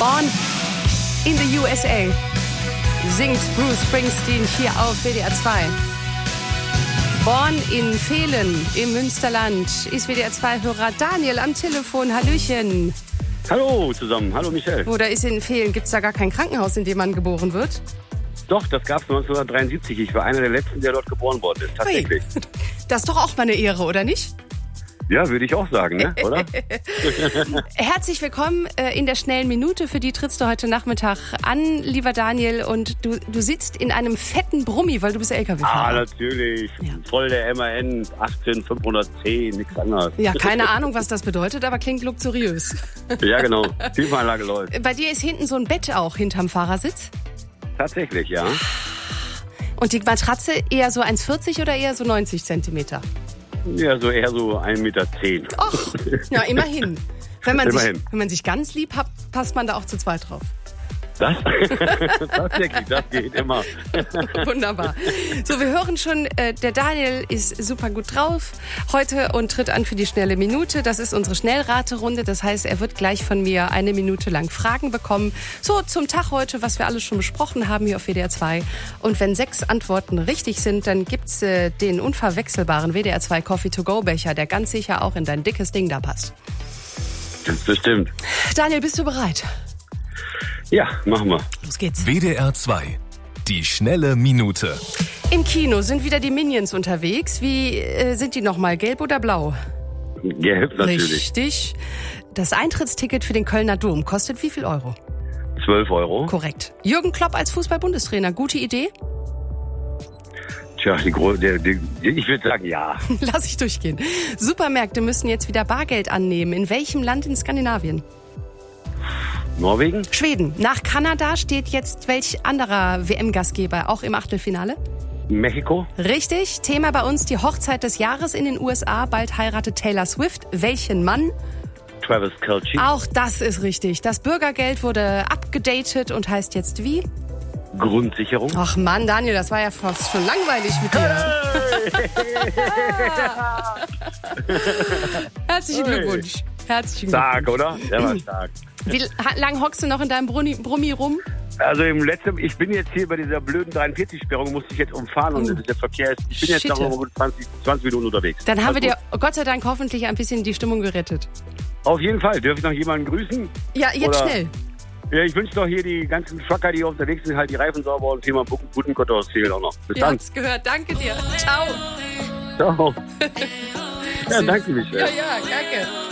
Born in the USA singt Bruce Springsteen hier auf WDR 2. Born in Vehlen im Münsterland ist WDR 2-Hörer Daniel am Telefon. Hallöchen. Hallo zusammen, hallo Michelle. Oder ist in Vehlen, gibt es da gar kein Krankenhaus, in dem man geboren wird? Doch, das gab es 1973. Ich war einer der Letzten, der dort geboren worden ist, tatsächlich. Hey, das ist doch auch mal eine Ehre, oder nicht? Ja, würde ich auch sagen, ne? Oder? Herzlich willkommen in der schnellen Minute. Für die trittst du heute Nachmittag an, lieber Daniel. Und du sitzt in einem fetten Brummi, weil du bist LKW-Fahrer. Ah, natürlich. Ja. Voll der MAN 18510, nichts anderes. Ja, keine Ahnung, was das bedeutet, aber klingt luxuriös. Ja, genau. Klimaanlage läuft. Bei dir ist hinten so ein Bett auch hinterm Fahrersitz? Tatsächlich, ja. Und die Matratze eher so 1,40 oder eher so 90 Zentimeter? Ja, so eher so 1,10 Meter. Ach, ja, immerhin. Wenn man sich ganz lieb hat, passt man da auch zu zweit drauf. Das? Tatsächlich, das geht immer. Wunderbar. So, wir hören schon, der Daniel ist super gut drauf heute und tritt an für die schnelle Minute. Das ist unsere Schnellraterunde. Das heißt, er wird gleich von mir 1 Minute lang Fragen bekommen. So, zum Tag heute, was wir alles schon besprochen haben hier auf WDR 2. Und wenn 6 Antworten richtig sind, dann gibt's den unverwechselbaren WDR 2 Coffee-to-go-Becher, der ganz sicher auch in dein dickes Ding da passt. Das bestimmt. Daniel, bist du bereit? Ja, machen wir. Los geht's. WDR 2, die schnelle Minute. Im Kino sind wieder die Minions unterwegs. Wie sind die nochmal, gelb oder blau? Gelb natürlich. Richtig. Das Eintrittsticket für den Kölner Dom kostet wie viel Euro? 12 Euro. Korrekt. Jürgen Klopp als Fußball-Bundestrainer, gute Idee? Tja, ich würde sagen, ja. Lass ich durchgehen. Supermärkte müssen jetzt wieder Bargeld annehmen. In welchem Land in Skandinavien? Norwegen? Schweden. Nach Kanada steht jetzt welch anderer WM-Gastgeber auch im Achtelfinale? Mexiko? Richtig. Thema bei uns die Hochzeit des Jahres in den USA. Bald heiratet Taylor Swift. Welchen Mann? Travis Kelce. Auch das ist richtig. Das Bürgergeld wurde abgedatet und heißt jetzt wie? Grundsicherung. Ach Mann, Daniel, das war ja fast schon langweilig mit dir. Hey! Herzlichen Glückwunsch. Herzlichen Glückwunsch. Stark, oder? Der war stark. Wie lang hockst du noch in deinem Brummi rum? Also ich bin jetzt hier bei dieser blöden 43-Sperrung, musste ich jetzt umfahren und der Verkehr ist, ich bin jetzt noch gut 20 Minuten unterwegs. Dann haben wir dir Gott sei Dank hoffentlich ein bisschen die Stimmung gerettet. Auf jeden Fall. Dürfen ich noch jemanden grüßen? Ja, jetzt schnell. Ja, ich wünsche doch hier die ganzen Trucker, die unterwegs sind, halt die Reifen sauber und Thema guten Gottes fehlt auch noch. Bis Ihr dann. habt's gehört. Danke dir. Ciao. Ciao. Ja, danke, Michelle. Ja, danke.